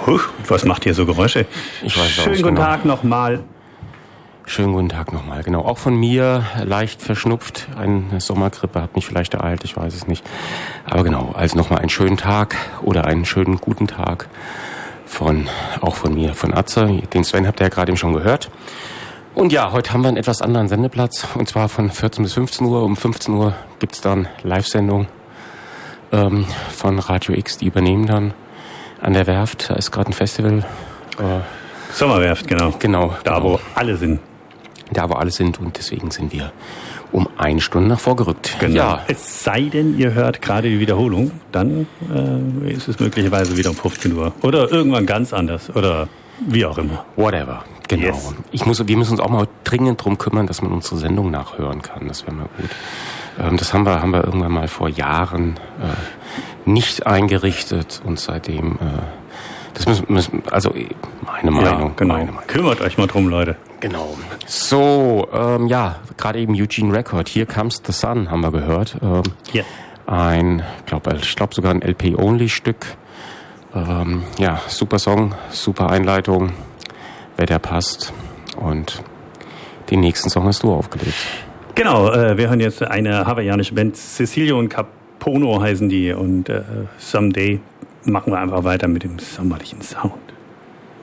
Was macht hier so Geräusche? Ich weiß Schönen guten genau. Tag nochmal. Schönen guten Tag nochmal. Genau, auch von mir leicht verschnupft. Eine Sommergrippe hat mich vielleicht ereilt, ich weiß es nicht. Aber genau, also nochmal einen schönen Tag oder einen schönen guten Tag auch von mir, von Atze. Den Sven habt ihr ja gerade eben schon gehört. Und ja, heute haben wir einen etwas anderen Sendeplatz. Und zwar von 14 bis 15 Uhr. Um 15 Uhr gibt's dann Live-Sendung von Radio X. Die übernehmen dann an der Werft. Da ist gerade ein Festival. Sommerwerft, genau. Genau. Da, wo alle sind. Da, wo alle sind. Und deswegen sind wir um 1 Stunde nach vorgerückt. Genau. Ja. Es sei denn, ihr hört gerade die Wiederholung, dann ist es möglicherweise wieder um 15 Uhr. Oder irgendwann ganz anders. Oder wie auch immer. Whatever. Genau. Yes. Wir müssen uns auch mal dringend drum kümmern, dass man unsere Sendung nachhören kann. Das wäre mal gut. Das haben wir irgendwann mal vor Jahren nicht eingerichtet und seitdem das müssen also meine Meinung. Ja, genau. Meine Meinung. Kümmert euch mal drum, Leute. Genau. So, gerade eben Eugene Record. Here Comes the Sun haben wir gehört. Ja. Ich glaube sogar ein LP-Only-Stück. Super Song, super Einleitung, wer der passt. Und den nächsten Song hast du aufgelegt. Genau, wir hören jetzt eine hawaiianische Band, Cecilio und Capono heißen die. Und Someday machen wir einfach weiter mit dem sommerlichen Sound.